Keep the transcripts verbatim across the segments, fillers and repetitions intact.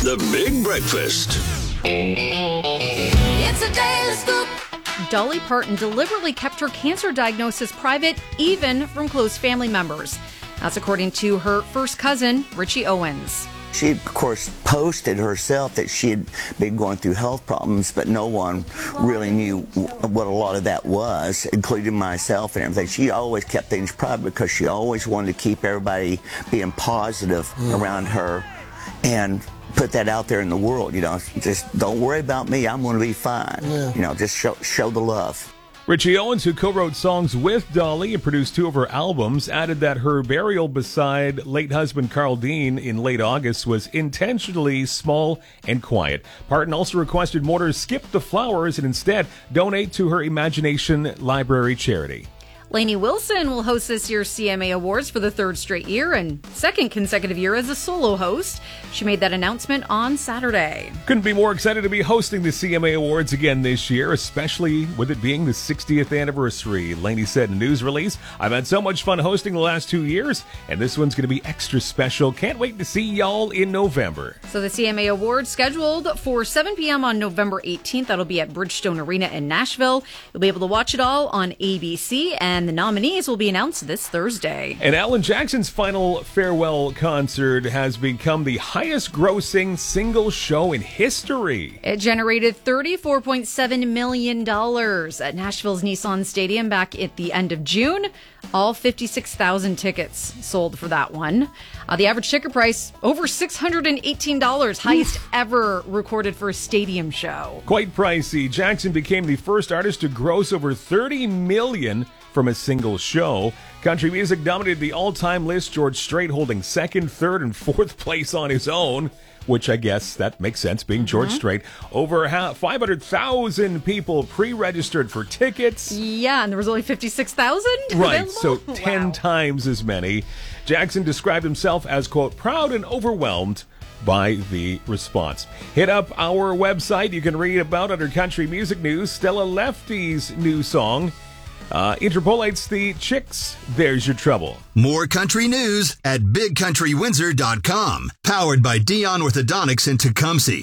The Big Breakfast. It's a daily scoop. Dolly Parton deliberately kept her cancer diagnosis private, even from close family members. That's according to her first cousin, Richie Owens. She, of course, posted herself that she had been going through health problems, but no one really knew what a lot of that was, including myself and everything. She always kept things private because she always wanted to keep everybody being positive mm. around her and put that out there in the world. You know, just don't worry about me. I'm going to be fine. Yeah. You know, just show, show the love. Richie Owens, who co-wrote songs with Dolly and produced two of her albums, added that her burial beside late husband Carl Dean in late August was intentionally small and quiet. Parton also requested mourners skip the flowers and instead donate to her Imagination Library charity. Lainey Wilson will host this year's C M A Awards for the third straight year and second consecutive year as a solo host. She made that announcement on Saturday. Couldn't be more excited to be hosting the C M A Awards again this year, especially with it being the sixtieth anniversary. Lainey said in a news release, "I've had so much fun hosting the last two years, and this one's going to be extra special. Can't wait to see y'all in November." So the C M A Awards scheduled for seven p.m. on November eighteenth. That'll be at Bridgestone Arena in Nashville. You'll be able to watch it all on A B C, and the nominees will be announced this Thursday. And Alan Jackson's final farewell concert has become the highest grossing single show in history. It generated thirty-four point seven million dollars at Nashville's Nissan Stadium back at the end of June. All fifty-six thousand tickets sold for that one. Uh, the average ticket price, over six hundred eighteen dollars, highest Oof. ever recorded for a stadium show. Quite pricey. Jackson became the first artist to gross over thirty million dollars from a single show. Country music dominated the all-time list, George Strait holding second, third, and fourth place on his own, which I guess that makes sense, being George mm-hmm. Strait. Over five hundred thousand people pre-registered for tickets. Yeah, and there was only fifty-six thousand Right, available? so ten wow. times as many. Jackson described himself as, quote, proud and overwhelmed by the response. Hit up our website. You can read about under country music news. Stella Lefty's new song Uh, interpolates the Chicks, There's Your Trouble. More country news at big country windsor dot com. Powered by Dion Orthodontics in Tecumseh.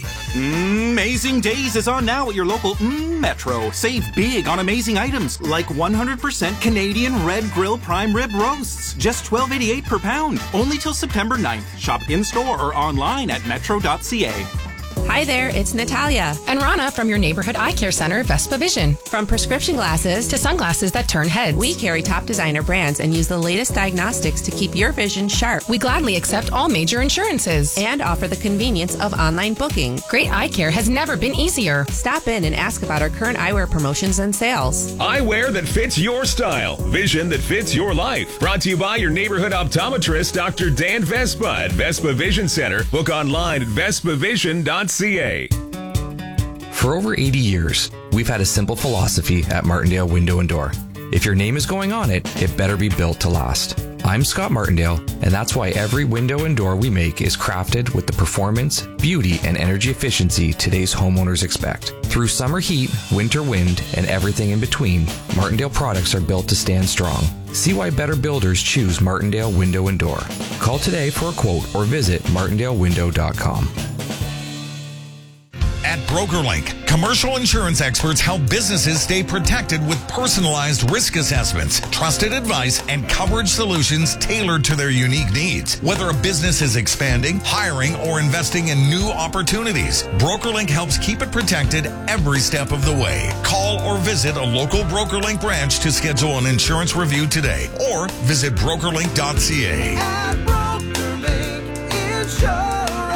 Amazing Days is on now at your local mm, Metro. Save big on amazing items like one hundred percent Canadian Red Grill Prime Rib Roasts. Just twelve eighty-eight per pound. Only till September ninth. Shop in-store or online at metro dot c a. Hi there, it's Natalia and Rana from your neighborhood eye care center, Vespa Vision. From prescription glasses to sunglasses that turn heads, we carry top designer brands and use the latest diagnostics to keep your vision sharp. We gladly accept all major insurances and offer the convenience of online booking. Great eye care has never been easier. Stop in and ask about our current eyewear promotions and sales. Eyewear that fits your style. Vision that fits your life. Brought to you by your neighborhood optometrist, Doctor Dan Vespa at Vespa Vision Center. Book online at vespa vision dot c a. For over eighty years, we've had a simple philosophy at Martindale Window and Door. If your name is going on it, it better be built to last. I'm Scott Martindale, and that's why every window and door we make is crafted with the performance, beauty, and energy efficiency today's homeowners expect. Through summer heat, winter wind, and everything in between, Martindale products are built to stand strong. See why better builders choose Martindale Window and Door. Call today for a quote or visit martindale window dot com. At BrokerLink, commercial insurance experts help businesses stay protected with personalized risk assessments, trusted advice, and coverage solutions tailored to their unique needs. Whether a business is expanding, hiring, or investing in new opportunities, BrokerLink helps keep it protected every step of the way. Call or visit a local BrokerLink branch to schedule an insurance review today, or visit broker link dot c a. At BrokerLink Insurance.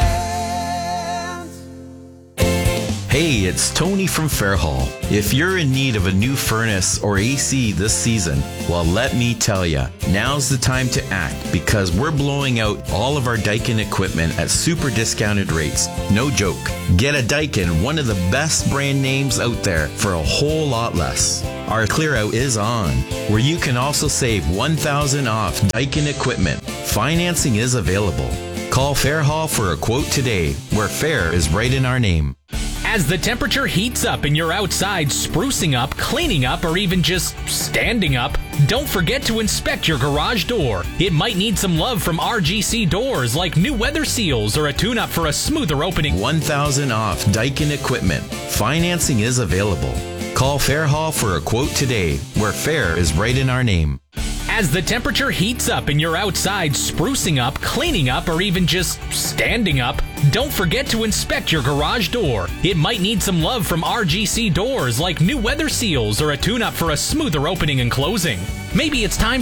Hey, it's Tony from Fairhall. If you're in need of a new furnace or A C this season, well, let me tell you, now's the time to act because we're blowing out all of our Daikin equipment at super discounted rates. No joke. Get a Daikin, one of the best brand names out there, for a whole lot less. Our clear out is on, where you can also save one thousand dollars off Daikin equipment. Financing is available. Call Fairhall for a quote today, where fair is right in our name. As the temperature heats up and you're outside sprucing up, cleaning up, or even just standing up, don't forget to inspect your garage door. It might need some love from R G C Doors, like new weather seals or a tune-up for a smoother opening. one thousand off Daikin equipment. Financing is available. Call Fairhall for a quote today, where fair is right in our name. As the temperature heats up and you're outside sprucing up, cleaning up, or even just standing up, don't forget to inspect your garage door. It might need some love from R G C Doors, like new weather seals or a tune-up for a smoother opening and closing. Maybe it's time